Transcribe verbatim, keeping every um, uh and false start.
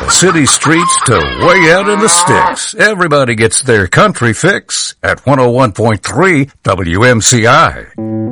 the city streets to way out in the sticks, everybody gets their country fix at one oh one point three W M C I.